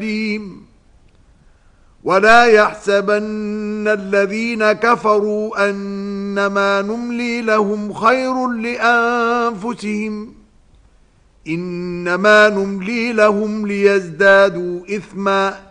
ولا يحسبن الذين كفروا أنما نملي لهم خير لأنفسهم إنما نملي لهم ليزدادوا إثما